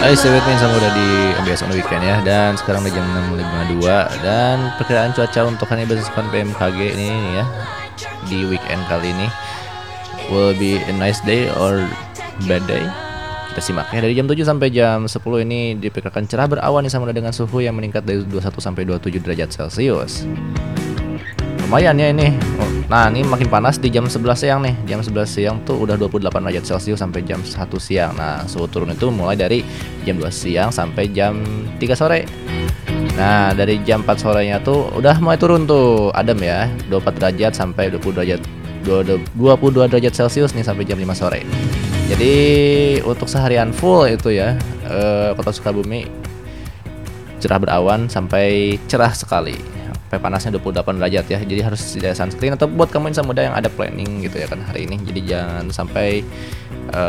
Hai Sewet nih sama udah di MBS on the weekend ya. Dan sekarang udah jam 6.52. Dan perkiraan cuaca untuk hari ini berdasarkan BMKG ini nih ya, di weekend kali ini will be a nice day or bad day. Kita simak ya, dari jam 7 sampai jam 10 ini diperkirakan cerah berawan nih sama dengan suhu yang meningkat dari 21 sampai 27 derajat Celcius. Lumayan ya ini. Nah, ini makin panas di jam 11 siang nih. Jam 11 siang tuh udah 28 derajat Celcius sampai jam 1 siang. Nah, suhu turun itu mulai dari jam 2 siang sampai jam 3 sore. Nah, dari jam 4 sorenya tuh udah mulai turun tuh, adem ya. 24 derajat sampai 22 derajat Celcius nih sampai jam 5 sore. Jadi untuk seharian full itu ya, Kota Sukabumi cerah berawan sampai cerah sekali. Sampai panasnya 28 derajat ya. Jadi harus sedia sunscreen atau buat kamu insan muda yang ada planning gitu ya kan hari ini. Jadi jangan sampai